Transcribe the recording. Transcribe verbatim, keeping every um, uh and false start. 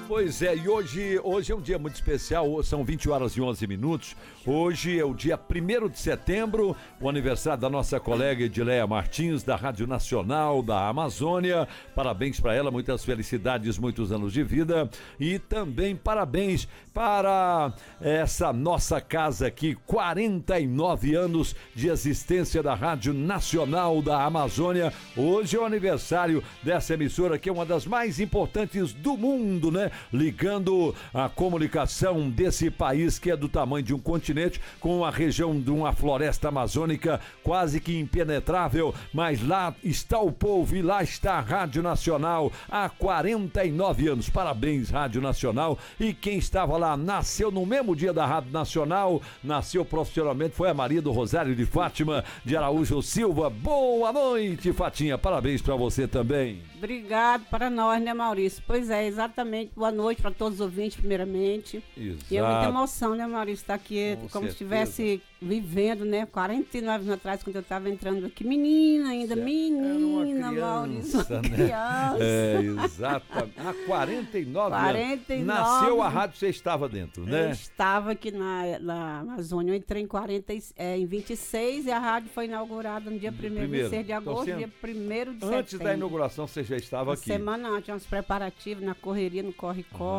Pois é, e hoje, hoje é um dia muito especial, são vinte horas e onze minutos. Hoje é o dia primeiro de setembro, o aniversário da nossa colega Edileia Martins, da Rádio Nacional da Amazônia. Parabéns para ela, muitas felicidades, muitos anos de vida. E também parabéns para essa nossa casa aqui, quarenta e nove anos de existência da Rádio Nacional da Amazônia. Hoje é o aniversário dessa emissora, que é uma das mais importantes do mundo, né? Ligando a comunicação desse país que é do tamanho de um continente com a região de uma floresta amazônica quase que impenetrável, mas lá está o povo e lá está a Rádio Nacional há quarenta e nove anos. Parabéns, Rádio Nacional. E quem estava lá nasceu no mesmo dia da Rádio Nacional, nasceu profissionalmente, foi a Maria do Rosário de Fátima de Araújo Silva. Boa noite, Fatinha, parabéns para você também. Obrigado para nós, né, Maurício? Pois é, exatamente. Boa noite para todos os ouvintes, primeiramente. Exato. E é muita emoção, né, Maurício, estar aqui, Com como certeza. se estivesse vivendo, né, quarenta e nove anos atrás, quando eu estava entrando aqui, menina ainda, Certo. menina, Era uma Maurício, uma criança, né? criança. É, exato. Há quarenta e nove quarenta e anos. nove. Nasceu a rádio, você estava dentro, Eu né? estava aqui na, na Amazônia, eu entrei em, quarenta, é, em vinte e seis e a rádio foi inaugurada no dia primeiro de seis de agosto, Então, dia primeiro de setembro. antes da inauguração você já estava Uma aqui. semana antes, uns preparativos na correria, no corre-corre.